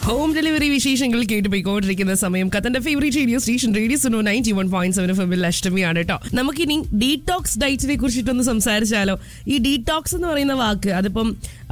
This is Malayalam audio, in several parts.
ഹോം ഡെലിവറി വിശേഷങ്ങൾ കേട്ട് പോയിക്കൊണ്ടിരിക്കുന്ന സമയം ഖത്തറിന്റെ favourite radio station radio Suno 91.7 FM അഷ്ടമിയാണ് കേട്ടോ. നമുക്കിനി ഡീടോക്സ് ഡയറ്റിനെ കുറിച്ചിട്ടൊന്ന് സംസാരിച്ചാലോ? ഈ ഡീടോക്സ് എന്ന് പറയുന്ന വാക്ക് അതിപ്പം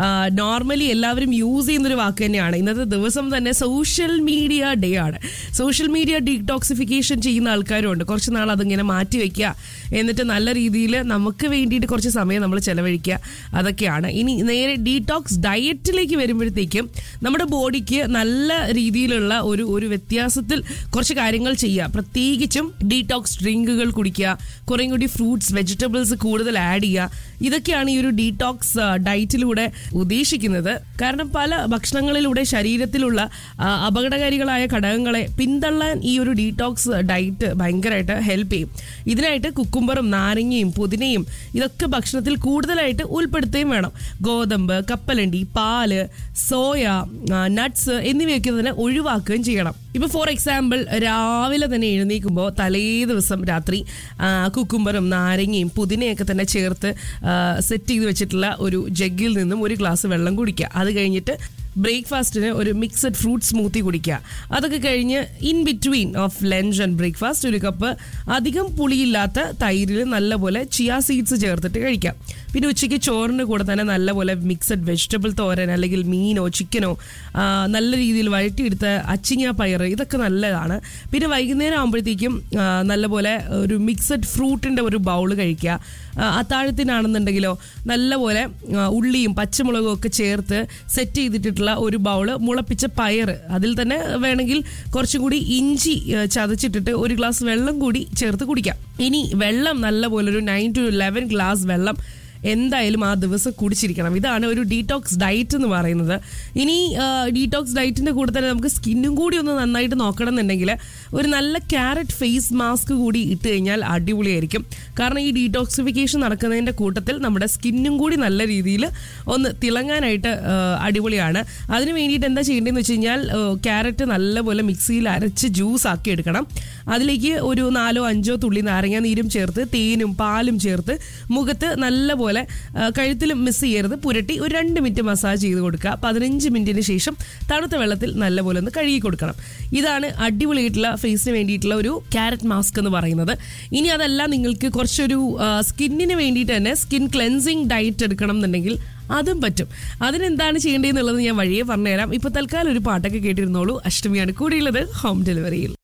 നോർമലി എല്ലാവരും യൂസ് ചെയ്യുന്നൊരു വാക്ക് തന്നെയാണ്. ഇന്നത്തെ ദിവസം തന്നെ സോഷ്യൽ മീഡിയ ഡേ ആണ്. സോഷ്യൽ മീഡിയ ഡീടോക്സിഫിക്കേഷൻ ചെയ്യുന്ന ആൾക്കാരും ഉണ്ട്. കുറച്ച് നാൾ അതിങ്ങനെ മാറ്റി വെക്കുക, എന്നിട്ട് നല്ല രീതിയിൽ നമുക്ക് വേണ്ടിയിട്ട് കുറച്ച് സമയം നമ്മൾ ചെലവഴിക്കുക, അതൊക്കെയാണ്. ഇനി നേരെ ഡീടോക്സ് ഡയറ്റിലേക്ക് വരുമ്പോഴത്തേക്കും നമ്മുടെ ബോഡിക്ക് നല്ല രീതിയിലുള്ള ഒരു വ്യത്യാസത്തിൽ കുറച്ച് കാര്യങ്ങൾ ചെയ്യുക. പ്രത്യേകിച്ചും ഡീടോക്സ് ഡ്രിങ്കുകൾ കുടിക്കുക, കുറേ കൂടി ഫ്രൂട്ട്സ് വെജിറ്റബിൾസ് കൂടുതൽ ആഡ് ചെയ്യുക. ഇതൊക്കെയാണ് ഈ ഒരു ഡീടോക്സ് ഡയറ്റിലൂടെ ഉദ്ദേശിക്കുന്നത്. കാരണം പല ഭക്ഷണങ്ങളിലൂടെ ശരീരത്തിലുള്ള അപകടകാരികളായ ഘടകങ്ങളെ പിന്തള്ളാൻ ഈ ഒരു ഡീടോക്സ് ഡയറ്റ് ഭയങ്കരമായിട്ട് ഹെൽപ്പ് ചെയ്യും. ഇതിനായിട്ട് കുക്കുംബറും നാരങ്ങയും പുതിനയും ഇതൊക്കെ ഭക്ഷണത്തിൽ കൂടുതലായിട്ട് ഉൾപ്പെടുത്തുകയും വേണം. ഗോതമ്പ്, കപ്പലണ്ടി, പാല്, സോയ, നട്ട്സ് എന്നിവയൊക്കെ തന്നെ ഒഴിവാക്കുകയും ചെയ്യണം. ഇപ്പൊ ഫോർ എക്സാമ്പിൾ രാവിലെ തന്നെ എഴുന്നേൽക്കുമ്പോൾ തലേ ദിവസം രാത്രി കുക്കുംബറും നാരങ്ങയും പുതിനയൊക്കെ തന്നെ ചേർത്ത് സെറ്റ് ചെയ്ത് വെച്ചിട്ടുള്ള ഒരു ജഗ്ഗിൽ നിന്നും ഒരു ഗ്ലാസ് വെള്ളം കുടിക്കുക. അത് കഴിഞ്ഞിട്ട് ബ്രേക്ക്ഫാസ്റ്റിന് ഒരു മിക്സഡ് ഫ്രൂട്ട് സ്മൂത്തി കുടിക്കുക. അതൊക്കെ കഴിഞ്ഞ് in between of lunch and breakfast ഒരു കപ്പ് അധികം പുളിയില്ലാത്ത തൈരിൽ നല്ലപോലെ ചിയ സീഡ്സ് ചേർത്തിട്ട് കഴിക്കാം. പിന്നെ ഉച്ചയ്ക്ക് ചോറിന് കൂടെ തന്നെ നല്ലപോലെ മിക്സഡ് വെജിറ്റബിൾ തോരൻ അല്ലെങ്കിൽ മീനോ ചിക്കനോ നല്ല രീതിയിൽ വഴറ്റിയെടുത്ത അച്ചിങ്ങ പയർ, ഇതൊക്കെ നല്ലതാണ്. പിന്നെ വൈകുന്നേരം ആകുമ്പോഴത്തേക്കും നല്ലപോലെ ഒരു മിക്സഡ് ഫ്രൂട്ടിൻ്റെ ഒരു ബൗള് കഴിക്കുക. അത്താഴത്തിനാണെന്നുണ്ടെങ്കിലോ നല്ലപോലെ ഉള്ളിയും പച്ചമുളകും ഒക്കെ ചേർത്ത് സെറ്റ് ചെയ്തിട്ടുള്ള ഒരു ബൗള് മുളപ്പിച്ച പയർ, അതിൽ തന്നെ വേണമെങ്കിൽ കുറച്ചും കൂടി ഇഞ്ചി ചതച്ചിട്ടിട്ട് ഒരു ഗ്ലാസ് വെള്ളം കൂടി ചേർത്ത് കുടിക്കാം. ഇനി വെള്ളം നല്ലപോലെ ഒരു 9 to 11 ഗ്ലാസ് വെള്ളം എന്തായാലും ആ ദിവസം കുടിച്ചിരിക്കണം. ഇതാണ് ഒരു ഡീടോക്സ് ഡയറ്റ് എന്ന് പറയുന്നത്. ഇനി ഡീടോക്സ് ഡയറ്റിന്റെ കൂടെ തന്നെ നമുക്ക് സ്കിന്നും കൂടി ഒന്ന് നന്നായിട്ട് നോക്കണം എന്നുണ്ടെങ്കിൽ ഒരു നല്ല ക്യാരറ്റ് ഫേസ് മാസ്ക് കൂടി ഇട്ട് കഴിഞ്ഞാൽ അടിപൊളിയായിരിക്കും. കാരണം ഈ ഡീടോക്സിഫിക്കേഷൻ നടക്കുന്നതിന്റെ കൂട്ടത്തിൽ നമ്മുടെ സ്കിന്നും കൂടി നല്ല രീതിയിൽ ഒന്ന് തിളങ്ങാനായിട്ട് അടിപൊളിയാണ്. അതിന് വേണ്ടിയിട്ട് എന്താ ചെയ്യേണ്ടതെന്ന് വെച്ച് കഴിഞ്ഞാൽ ക്യാരറ്റ് നല്ലപോലെ മിക്സിയിൽ അരച്ച് ജ്യൂസ് ആക്കി എടുക്കണം. അതിലേക്ക് ഒരു 4-5 തുള്ളി നാരങ്ങ നീരും ചേർത്ത് തേനും പാലും ചേർത്ത് മുഖത്ത് നല്ലപോലെ കഴുത്തിലും മിസ് ചെയ്യരുത് പുരട്ടി ഒരു 2 മിനിറ്റ് മസാജ് ചെയ്ത് കൊടുക്കുക. 15 മിനിറ്റിന് ശേഷം തണുത്ത വെള്ളത്തിൽ നല്ലപോലെ ഒന്ന് കഴുകി കൊടുക്കണം. ഇതാണ് അടിപൊളിയായിട്ടുള്ള ഫേസിന് വേണ്ടിയിട്ടുള്ള ഒരു ക്യാരറ്റ് മാസ്ക് എന്ന് പറയുന്നത്. ഇനി അതല്ല നിങ്ങൾക്ക് കുറച്ചൊരു സ്കിന്നിന് വേണ്ടിയിട്ട് തന്നെ സ്കിൻ ക്ലെൻസിങ് ഡയറ്റ് എടുക്കണം എന്നുണ്ടെങ്കിൽ അതും പറ്റും. അതിനെന്താണ് ചെയ്യേണ്ടതെന്നുള്ളത് ഞാൻ വഴിയെ പറഞ്ഞുതരാം. ഇപ്പൊ തൽക്കാലം ഒരു പാട്ടൊക്കെ കേട്ടിരുന്നോളൂ. അഷ്ടമിയാണ് കൂടിയുള്ളത് ഹോം ഡെലിവറിയിൽ.